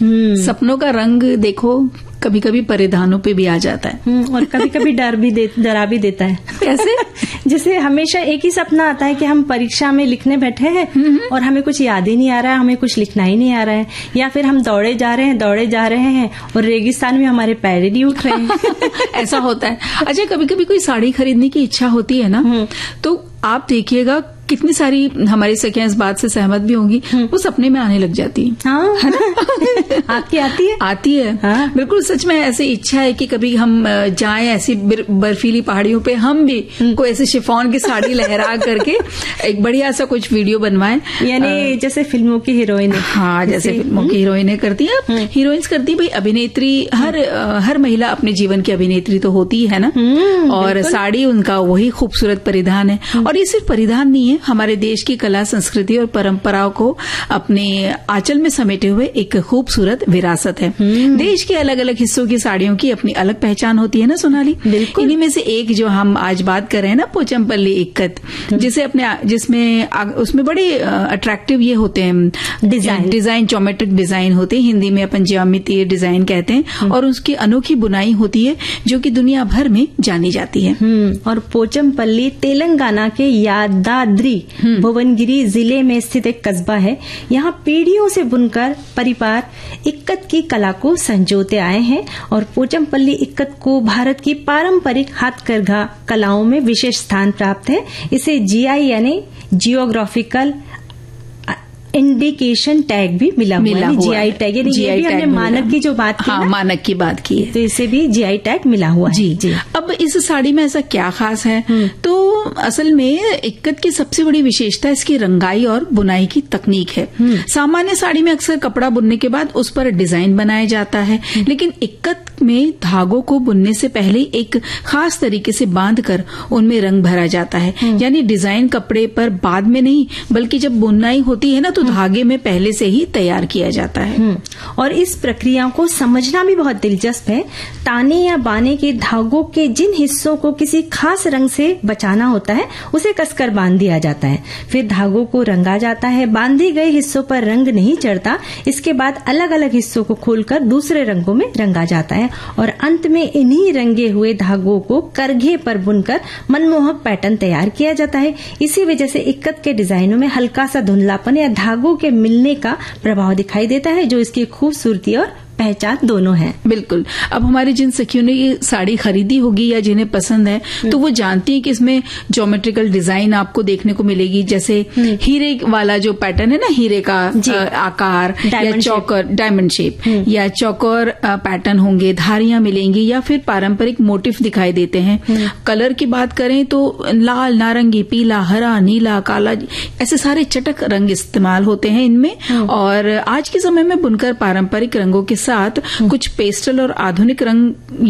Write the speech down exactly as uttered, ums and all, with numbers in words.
सपनों का रंग देखो कभी कभी परिधानों पे भी आ जाता है और कभी कभी डर भी दे, डरा भी देता है। कैसे? जैसे हमेशा एक ही सपना आता है कि हम परीक्षा में लिखने बैठे हैं और हमें कुछ याद ही नहीं आ रहा है, हमें कुछ लिखना ही नहीं आ रहा है, या फिर हम दौड़े जा रहे हैं दौड़े जा रहे हैं और रेगिस्तान में हमारे पैर नहीं उठ रहे हैं। ऐसा होता है। अच्छा, कभी कभी कोई साड़ी खरीदने की इच्छा होती है ना, तो आप देखिएगा कितनी सारी हमारी सखियां इस बात से सहमत भी होंगी, वो सपने में आने लग जाती है। हाँ, है ना? आपकी आती है? आती है। हाँ? बिल्कुल सच में ऐसी इच्छा है कि कभी हम जाएं ऐसी बर्फीली पहाड़ियों पे, हम भी कोई ऐसे शिफॉन की साड़ी लहरा करके एक बढ़िया सा कुछ वीडियो बनवाएं, यानी जैसे फिल्मों की हीरोइन। हाँ, जैसे फिल्मों की हीरोइनें करती है, हीरोइंस करती है। भाई अभिनेत्री, हर हर महिला अपने जीवन की अभिनेत्री तो होती है ना, और साड़ी उनका वही खूबसूरत परिधान है। और ये सिर्फ परिधान नहीं है, हमारे देश की कला संस्कृति और परंपराओं को अपने आंचल में समेटे हुए एक खूबसूरत विरासत है। देश के अलग अलग हिस्सों की साड़ियों की अपनी अलग पहचान होती है ना सोनाली। इन्हीं में से एक जो हम आज बात कर रहे हैं ना, पोचमपल्ली इक्कत, जिसे अपने जिसमें उसमें बड़े अट्रैक्टिव ये होते हैं डिजाइन डिजाइन ज्योमेट्रिक डिजाइन होते हैं, हिंदी में अपन ज्यामितीय डिजाइन कहते हैं, और उसकी अनोखी बुनाई होती है जो कि दुनिया भर में जानी जाती है। और पोचमपल्ली तेलंगाना के यादाद्री भुवनगिरी जिले में स्थित एक कस्बा है। यहाँ पीढ़ियों से बुनकर परिवार इक्कत की कला को संजोते आए हैं और पोचमपल्ली इक्कत को भारत की पारंपरिक हाथकरघा कलाओं में विशेष स्थान प्राप्त है। इसे जीआई यानी जियोग्राफिकल इंडिकेशन टैग भी मिला, मिला हुआ है। जीआई टैग यानी ये भी हमने मानक की जो बात की, हाँ, मानक की बात की है, तो इसे भी जीआई टैग मिला हुआ है। जी जी। अब इस साड़ी में ऐसा क्या खास है? तो असल में इक्कत की सबसे बड़ी विशेषता इसकी रंगाई और बुनाई की तकनीक है। सामान्य साड़ी में अक्सर कपड़ा बुनने के बाद उस पर डिजाइन बनाया जाता है, लेकिन इक्कत में धागों को बुनने से पहले एक खास तरीके से बांधकर उनमें रंग भरा जाता है। यानी डिजाइन कपड़े पर बाद में नहीं, बल्कि जब बुनाई होती है ना, तो धागे में पहले से ही तैयार किया जाता है। और इस प्रक्रिया को समझना भी बहुत दिलचस्प है। ताने या बाने के धागों के जिन हिस्सों को किसी खास रंग से बचाना होता है, उसे कसकर बांध दिया जाता है। फिर धागों को रंगा जाता है। बांधे गए हिस्सों पर रंग नहीं चढ़ता। इसके बाद अलग अलग हिस्सों को खोलकर दूसरे रंगों में रंगा जाता है और अंत में इन्हीं रंगे हुए धागों को करघे पर बुनकर मनमोहक पैटर्न तैयार किया जाता है। इसी वजह से इक्कत के डिजाइनों में हल्का सा धुंधलापन या धागों के मिलने का प्रभाव दिखाई देता है, जो इसकी खूबसूरती और पहचान दोनों है। बिल्कुल। अब हमारी जिन सखियों ने ये साड़ी खरीदी होगी या जिन्हें पसंद है, तो वो जानती है कि इसमें ज्योमेट्रिकल डिजाइन आपको देखने को मिलेगी। जैसे हीरे वाला जो पैटर्न है ना, हीरे का आकार या चौकर, डायमंड शेप या चौकर पैटर्न होंगे, धारियां मिलेंगी या फिर पारंपरिक मोटिफ दिखाई देते हैं। कलर की बात करें तो लाल, नारंगी, पीला, हरा, नीला, काला, ऐसे सारे चटक रंग इस्तेमाल होते हैं इनमें। और आज के समय में बुनकर पारंपरिक रंगों के साथ कुछ पेस्टल और आधुनिक रंग